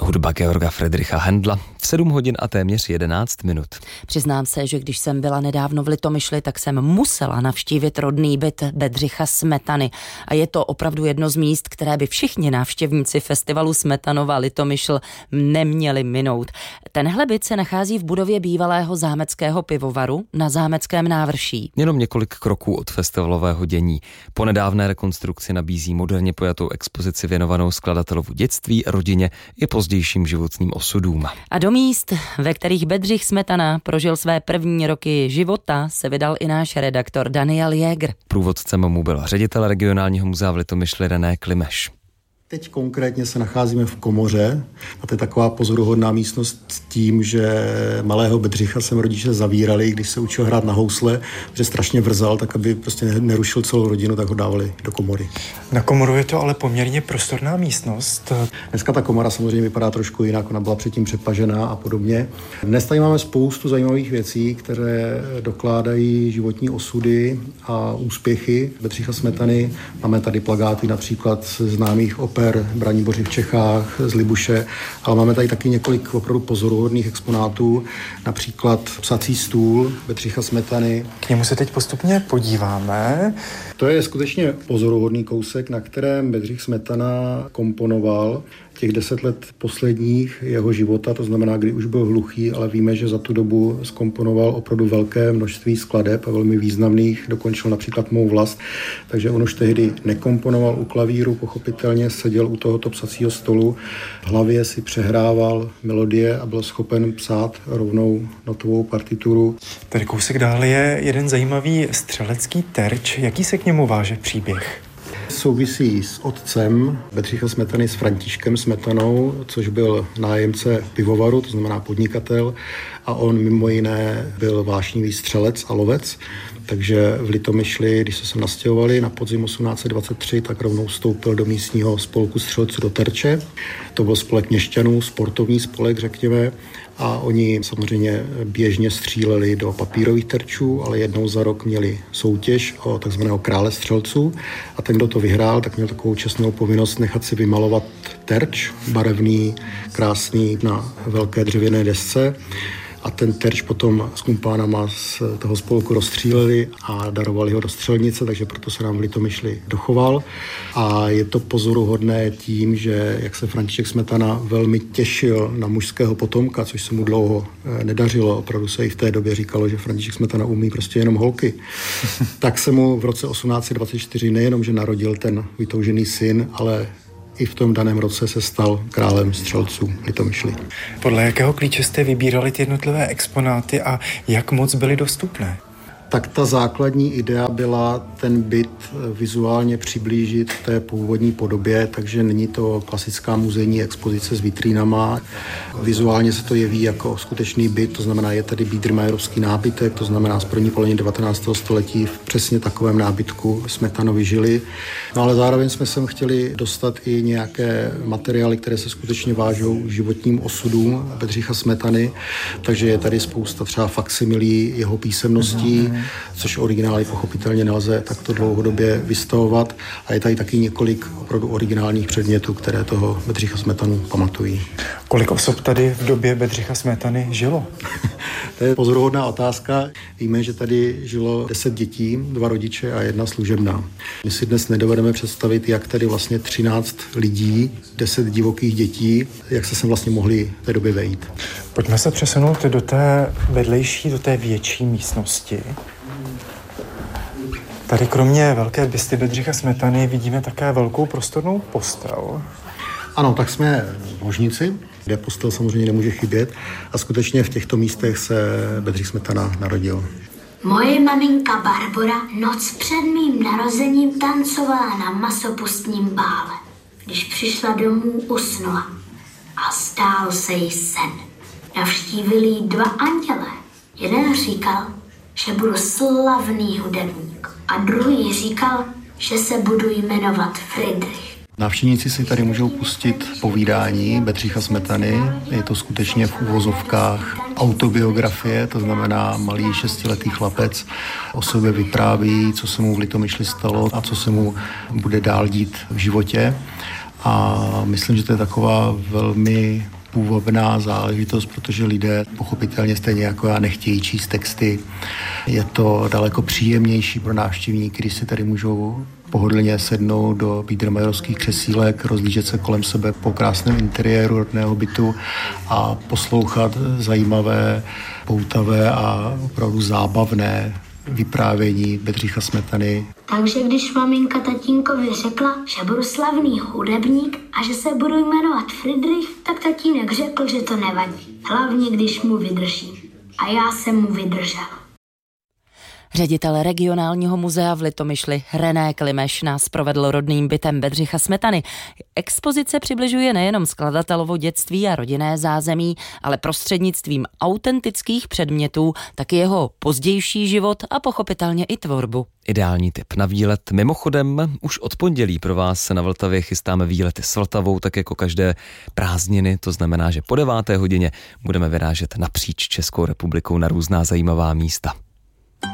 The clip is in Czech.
hudba Georga Friedricha Händla v 7 hodin a téměř 11 minut. Přiznám se, že když jsem byla nedávno v Litomyšli, tak jsem musela navštívit rodný byt Bedřicha Smetany. A je to opravdu jedno z míst, které by všichni návštěvníci festivalu Smetanova Litomyšl neměli minout. Tenhle byt se nachází v budově bývalého zámeckého pivovaru na Zámeckém návrší. Jenom několik kroků od festivalového dění. Po nedávné rekonstrukci nabízí moderně pojatou expozici věnovanou skladatelovu dětství, rodině i pozdějším životním osudům. A do míst, ve kterých Bedřich Smetana prožil své první roky života, se vydal i náš redaktor Daniel Jäger. Průvodcem mu byl ředitel regionálního muzea v Litomyšli René Klimeš. Teď konkrétně se nacházíme v komoře a to je taková pozoruhodná místnost s tím, že malého Bedřicha sem rodiče zavírali, když se učil hrát na housle, že strašně vrzal, tak aby prostě nerušil celou rodinu, tak ho dávali do komory. Na komoru je to ale poměrně prostorná místnost. Dneska ta komora samozřejmě vypadá trošku jinak, ona byla předtím přepažená a podobně. Dnes tady máme spoustu zajímavých věcí, které dokládají životní osudy a úspěchy Bedřicha Smetany. Máme tady plakáty například známých oper Braniboři v Čechách, z Libuše, ale máme tady taky několik opravdu pozoruhodných exponátů, například psací stůl Bedřicha Smetany. K němu se teď postupně podíváme. To je skutečně pozoruhodný kousek, na kterém Bedřich Smetana komponoval těch 10 let posledních jeho života, to znamená, kdy už byl hluchý, ale víme, že za tu dobu zkomponoval opravdu velké množství skladeb a velmi významných, dokončil například Mou vlast, takže on už tehdy nekomponoval u klavíru, pochopitelně seděl u tohoto psacího stolu, v hlavě si přehrával melodie a byl schopen psát rovnou notovou partituru. Tady kousek dále je jeden zajímavý střelecký terč. Jaký se k němu váže příběh? Souvisí s otcem Bedřicha Smetany, s Františkem Smetanou, což byl nájemce pivovaru, to znamená podnikatel, a on mimo jiné byl vášnivý střelec a lovec, takže v Litomyšli, když se sem nastěhovali na podzim 1823, tak rovnou vstoupil do místního spolku střelců do Terče. To byl spolek měšťanů, sportovní spolek, řekněme, a oni samozřejmě běžně stříleli do papírových terčů, ale jednou za rok měli soutěž o takzvaného krále střelců a ten, kdo to vyhrál, tak měl takovou čestnou povinnost nechat si vymalovat terč, barevný, krásný, na velké dřevěné desce. A ten terč potom s kumpánama z toho spolku rozstříleli a darovali ho do střelnice, takže proto se nám v Litomyšli dochoval. A je to pozoruhodné tím, že jak se František Smetana velmi těšil na mužského potomka, což se mu dlouho nedařilo. Opravdu se i v té době říkalo, že František Smetana umí prostě jenom holky. Tak se mu v roce 1824 nejenom, že narodil ten vytoužený syn, ale i v tom daném roce se stal králem střelců Litomyšli. Podle jakého klíče jste vybírali ty jednotlivé exponáty a jak moc byly dostupné? Tak ta základní idea byla ten byt vizuálně přiblížit té původní podobě, takže není to klasická muzejní expozice s vitrínama. Vizuálně se to jeví jako skutečný byt, to znamená, je tady biedermeierovský nábytek, to znamená z první poloviny 19. století v přesně takovém nábytku Smetanovi žili. No ale zároveň jsme sem chtěli dostat i nějaké materiály, které se skutečně vážou životním osudům Bedřicha Smetany, takže je tady spousta třeba faksimilí jeho písemností, což originály pochopitelně nelze takto dlouhodobě vystavovat. A je tady taky několik opravdu originálních předmětů, které toho Bedřicha Smetanu pamatují. Kolik osob tady v době Bedřicha Smetany žilo? To je pozoruhodná otázka. Víme, že tady žilo 10 dětí, 2 rodiče a 1 služebná. My si dnes nedovedeme představit, jak tady vlastně 13 lidí, 10 divokých dětí, jak se sem vlastně mohli v té době vejít. Pojďme se přesunout do té vedlejší, do té větší místnosti. Tady kromě velké bysty Bedřicha Smetany vidíme také velkou prostornou postel. Ano, tak jsme v ložnici, kde postel samozřejmě nemůže chybět a skutečně v těchto místech se Bedřich Smetana narodil. Moje maminka Barbora noc před mým narozením tancovala na masopustním bále. Když přišla domů, usnula a stál se jí sen. Navštívili jí 2 andělé. Jeden říkal, že budu slavný hudebník a druhý říkal, že se budu jmenovat Friedrich. Návštěvníci si tady můžou pustit povídání Bedřicha Smetany. Je to skutečně v uvozovkách autobiografie, to znamená malý 6letý chlapec o sobě vypráví, co se mu v Litomyšli stalo a co se mu bude dál dít v životě. A myslím, že to je taková velmi půvabná záležitost, protože lidé pochopitelně stejně jako já nechtějí číst texty. Je to daleko příjemnější pro návštěvníky, když si tady můžou pohodlně sednout do biedermajerovských křesílek, rozlížet se kolem sebe po krásném interiéru rodného bytu a poslouchat zajímavé, poutavé a opravdu zábavné vyprávění Bedřicha Smetany. Takže když maminka tatínkovi řekla, že budu slavný hudebník a že se budu jmenovat Friedrich, tak tatínek řekl, že to nevadí. Hlavně, když mu vydržím. A já jsem mu vydržel. Ředitel regionálního muzea v Litomyšli René Klimeš nás provedl rodným bytem Bedřicha Smetany. Expozice přibližuje nejenom skladatelovo dětství a rodinné zázemí, ale prostřednictvím autentických předmětů taky jeho pozdější život a pochopitelně i tvorbu. Ideální tip na výlet. Mimochodem, už od pondělí pro vás se na Vltavě chystáme výlety s Vltavou, tak jako každé prázdniny. To znamená, že po 9. hodině budeme vyrážet napříč Českou republikou na různá zajímavá místa.